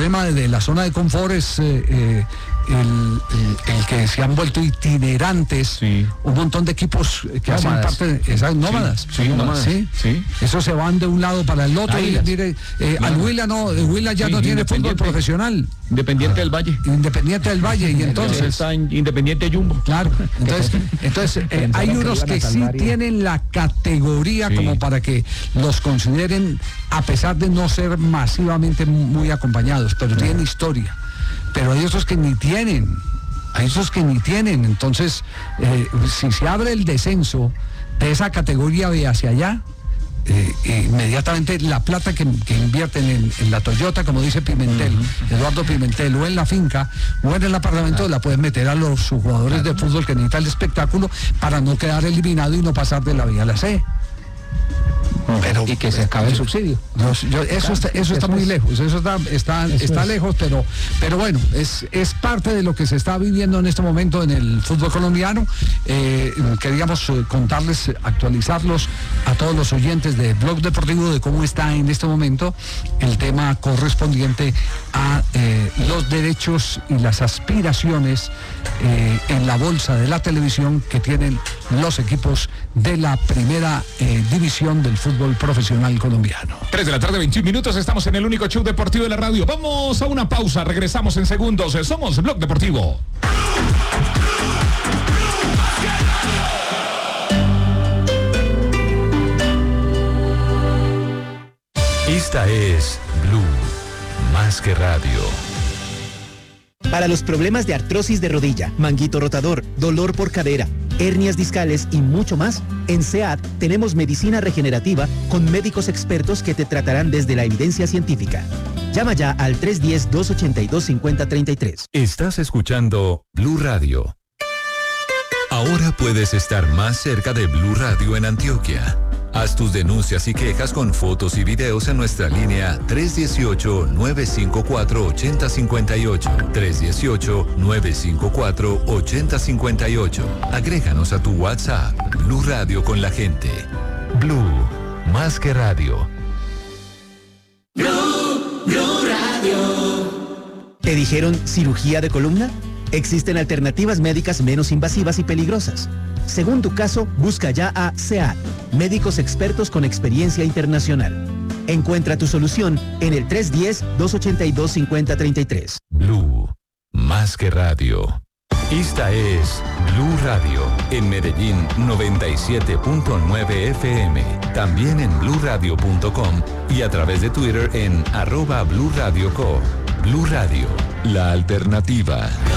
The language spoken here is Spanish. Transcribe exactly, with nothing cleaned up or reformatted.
problema de la zona de confort es eh, eh, el, el, el que se han vuelto itinerantes, sí. un montón de equipos que nómadas. hacen parte de esas nómadas. Sí, sí, nómadas. ¿sí? Sí. Eso se van de un lado para el otro. Y, mire, eh, al Huila no, el Huila ya sí, no tiene fútbol profesional. Independiente ah, del Valle. Independiente del Valle, y entonces. Está en Independiente Jumbo. Claro. Entonces, entonces eh, hay unos que sí tienen la categoría sí. como para que los consideren, a pesar de no ser masivamente muy acompañados, pero tienen uh-huh. historia. Pero hay otros que ni tienen, hay otros que ni tienen. Entonces, eh, si se abre el descenso de esa categoría B hacia allá, eh, eh, inmediatamente la plata que, que invierten en, en la Toyota, como dice Pimentel, uh-huh. Eduardo Pimentel, o en la finca, o en el apartamento, uh-huh. la pueden meter a los jugadores uh-huh. de fútbol que necesitan el espectáculo para no quedar eliminado y no pasar de la B a la C. Pero, y que se acabe el subsidio. Yo, yo, eso está, eso está muy lejos, eso está, está, eso está lejos, pero, pero bueno, es, es parte de lo que se está viviendo en este momento en el fútbol colombiano. Eh, queríamos contarles, actualizarlos a todos los oyentes de Blog Deportivo de cómo está en este momento el tema correspondiente a eh, los derechos y las aspiraciones eh, en la bolsa de la televisión que tienen los equipos de la primera eh, división del fútbol profesional colombiano. tres de la tarde, veintiún minutos, estamos en el único show deportivo de la radio. Vamos a una pausa, regresamos en segundos. Somos Blog Deportivo. Esta es Blue, más que radio. Para los problemas de artrosis de rodilla, manguito rotador, dolor por cadera, hernias discales y mucho más, en C E A T tenemos medicina regenerativa con médicos expertos que te tratarán desde la evidencia científica. Llama ya al tres uno cero, dos ocho dos, cinco cero tres tres. Estás escuchando Blue Radio. Ahora puedes estar más cerca de Blue Radio en Antioquia. Haz tus denuncias y quejas con fotos y videos en nuestra línea tres uno ocho, nueve cinco cuatro, ocho cero cinco ocho, tres uno ocho, nueve cinco cuatro, ocho cero cinco ocho. Agréganos a tu WhatsApp. Blue Radio con la gente. Blue, más que radio. Blue, Blue Radio. ¿Te dijeron cirugía de columna? Existen alternativas médicas menos invasivas y peligrosas. Según tu caso, busca ya a C E A T, médicos expertos con experiencia internacional. Encuentra tu solución en el tres uno cero, dos ocho dos, cinco cero tres tres. Blue, más que radio. Esta es Blue Radio, en Medellín noventa y siete punto nueve F M. También en blue radio punto com y a través de Twitter en arroba Blue Radio Co. Blue Radio, la alternativa.